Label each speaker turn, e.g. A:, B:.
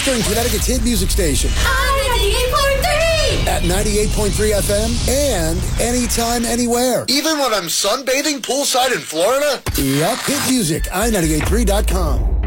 A: Western Connecticut's hit music station. At 98.3 FM and anytime, anywhere.
B: Even when I'm sunbathing poolside in Florida?
A: Yep, hit music, i98.3.com.